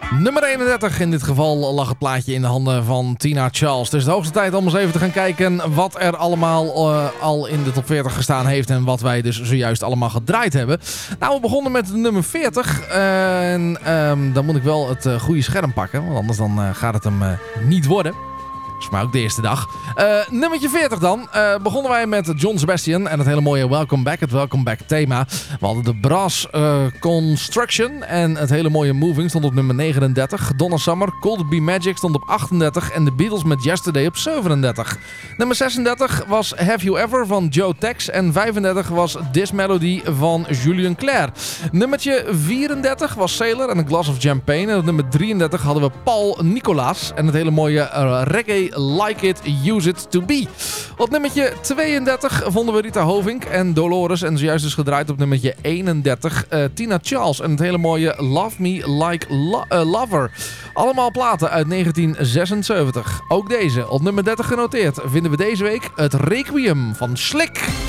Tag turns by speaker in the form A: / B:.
A: Nummer 31 in dit geval lag het plaatje in de handen van Tina Charles. Het is de hoogste tijd om eens even te gaan kijken wat er allemaal al in de top 40 gestaan heeft. En wat wij dus zojuist allemaal gedraaid hebben. Nou, we begonnen met nummer 40. Dan moet ik wel het goede scherm pakken. Want anders dan gaat het hem niet worden. Dat is maar ook de eerste dag. Nummertje 40 dan. Begonnen wij met John Sebastian en het hele mooie Welcome Back. Het Welcome Back thema. We hadden de Brass Construction en het hele mooie Moving stond op nummer 39. Donna Summer, Cold Be Magic stond op 38. En de Beatles met Yesterday op 37. Nummer 36 was Have You Ever van Joe Tex. En 35 was This Melody van Julien Clerc. Nummertje 34 was Sailor en A Glass of Champagne. En op nummer 33 hadden we Paul Nicolaas en het hele mooie reggae Like It, Use It To Be. Op nummertje 32 vonden we Rita Hovink en Dolores. En zojuist dus gedraaid op nummertje 31 Tina Charles en het hele mooie Love Me Like Lover. Allemaal platen uit 1976. Ook deze op nummer 30 genoteerd vinden we deze week het Requiem van Slick.